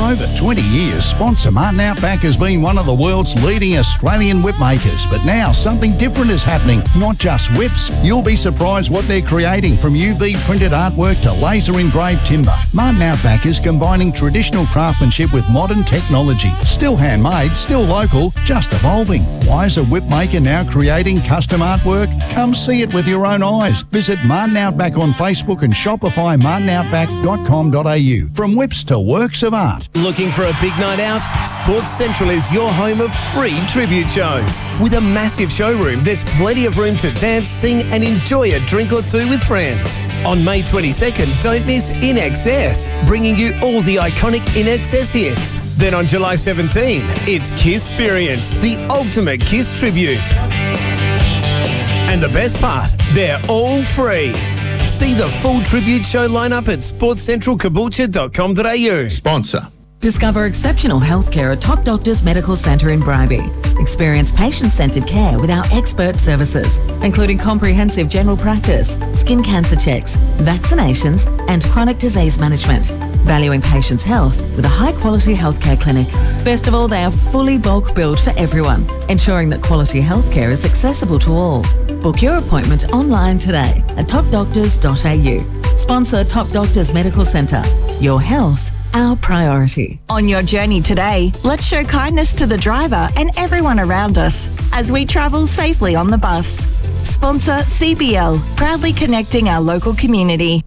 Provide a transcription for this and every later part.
over 20 years, Sponsor Martin Outback has been one of the world's leading Australian whip makers. But now something different is happening. Not just whips. You'll be surprised what they're creating, from UV printed artwork to laser engraved timber. Martin Outback is combining traditional craftsmanship with modern technology. Still handmade, still local, just evolving. Why is a whip maker now creating custom artwork? Come see it with your own eyes. Visit Martin Outback on Facebook and Shopify martinoutback.com.au. From whips to works of art. Looking for a big night out? Sports Central is your home of free tribute shows. With a massive showroom, there's plenty of room to dance, sing and enjoy a drink or two with friends. On May 22nd, don't miss In Excess, bringing you all the iconic In Excess hits. Then on July 17, it's Kissperience, the ultimate Kiss tribute. And the best part, they're all free. See the full tribute show lineup at sportscentralcaboolture.com.au. Sponsor. Discover exceptional healthcare at Top Doctors Medical Centre in Bribie. Experience patient-centred care with our expert services, including comprehensive general practice, skin cancer checks, vaccinations and chronic disease management. Valuing patients' health with a high-quality healthcare clinic. Best of all, they are fully bulk billed for everyone, ensuring that quality healthcare is accessible to all. Book your appointment online today at topdoctors.au. Sponsor Top Doctors Medical Centre. Your health, our priority. On your journey today, let's show kindness to the driver and everyone around us as we travel safely on the bus. Sponsor CBL, proudly connecting our local community.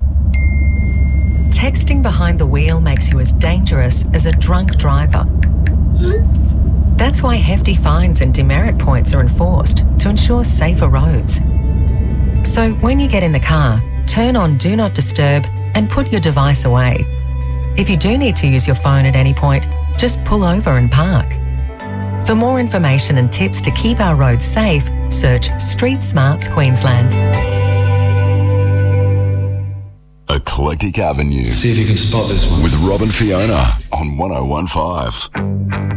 Texting behind the wheel makes you as dangerous as a drunk driver. That's why hefty fines and demerit points are enforced to ensure safer roads. So when you get in the car, turn on Do Not Disturb and put your device away. If you do need to use your phone at any point, just pull over and park. For more information and tips to keep our roads safe, search Street Smarts Queensland. Eclectic Avenue. See if you can spot this one. With Rob and Fiona on 101.5.